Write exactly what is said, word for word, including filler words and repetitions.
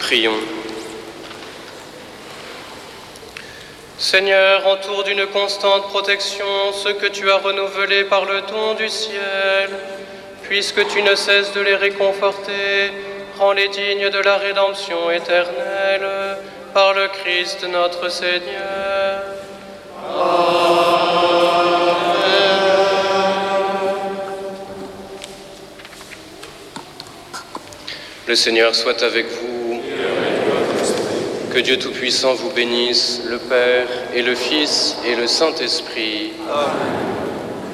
Prions. Seigneur, entoure d'une constante protection ceux que tu as renouvelés par le don du ciel. Puisque tu ne cesses de les réconforter, rends-les dignes de la rédemption éternelle par le Christ notre Seigneur. Le Seigneur soit avec vous. Que Dieu Tout-Puissant vous bénisse, le Père et le Fils et le Saint-Esprit. Amen.